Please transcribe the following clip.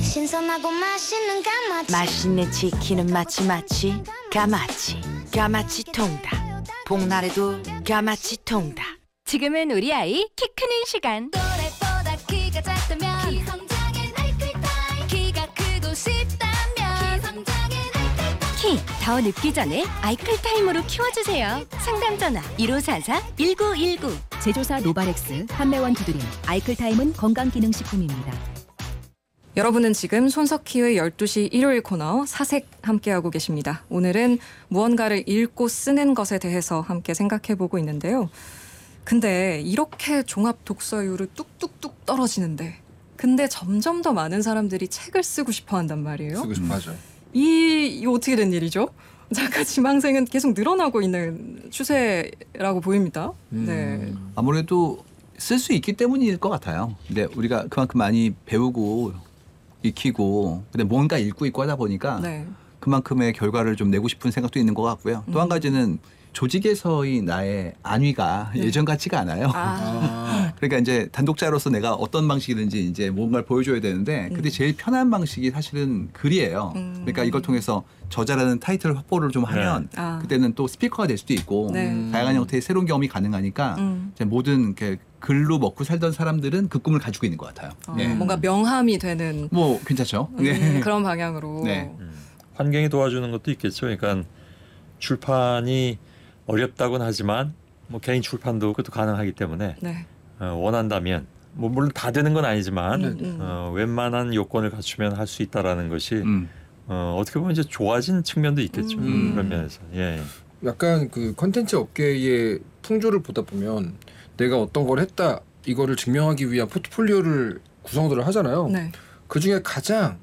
신선하고 맛있는 까마치. 맛있는 치킨은 마치 까마치 통닭. 복날에도 까마치 통닭. 지금은 우리 아이 키 크는 시간. 또래보다 키가 작다면 기성장애 나이클타임. 키가 크고 싶다면 기성장애 나이클타임. 키 더 늦기 전에 아이클타임으로 키워주세요. 상담 전화 1544-1919. 제조사 노바렉스, 판매원 두드림, 아이클타임은 건강기능식품입니다. 여러분은 지금 손석희의 12시 일요일 코너 사색 함께하고 계십니다. 오늘은 무언가를 읽고 쓰는 것에 대해서 함께 생각해보고 있는데요. 근데 이렇게 종합 독서율을 뚝뚝뚝 떨어지는데 근데 점점 더 많은 사람들이 책을 쓰고 싶어 한단 말이에요. 쓰고 싶어 하죠. 이 어떻게 된 일이죠? 작가 지망생은 계속 늘어나고 있는 추세라고 보입니다. 네. 아무래도 쓸 수 있기 때문일 것 같아요. 근데 우리가 그만큼 많이 배우고 익히고 근데 뭔가 읽고 있고 하다 보니까 네. 그만큼의 결과를 좀 내고 싶은 생각도 있는 것 같고요. 또 한 가지는 조직에서의 나의 안위가 예전 같지가 않아요. 그러니까 이제 단독자로서 내가 어떤 방식이든지 이제 뭔가를 보여줘야 되는데 근데 제일 편한 방식이 사실은 글이에요. 그러니까 이걸 통해서 저자라는 타이틀 확보를 좀 하면 그때는 또 스피커가 될 수도 있고 네. 다양한 형태의 새로운 경험이 가능하니까 이제 모든 이렇게 글로 먹고 살던 사람들은 그 꿈을 가지고 있는 것 같아요. 예. 뭔가 명함이 되는 뭐 괜찮죠. 네. 그런 방향으로. 네. 환경이 도와주는 것도 있겠죠. 그러니까 출판이 어렵다고는 하지만 뭐 개인 출판도 그것도 가능하기 때문에 네. 원한다면 뭐 물론 다 되는 건 아니지만 웬만한 요건을 갖추면 할 수 있다라는 것이 어떻게 보면 이제 좋아진 측면도 있겠죠. 그런 면에서. 예. 약간 그 컨텐츠 업계의 풍조를 보다 보면 내가 어떤 걸 했다 이거를 증명하기 위한 포트폴리오를 구성들을 하잖아요. 네. 그 중에 가장